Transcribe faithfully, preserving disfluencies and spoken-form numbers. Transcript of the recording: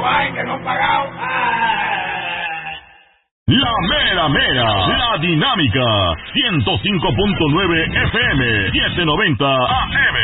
hay, que no han pagado. ¡Ah! La mera mera, la dinámica, ciento cinco punto nueve F M, setecientos noventa A M.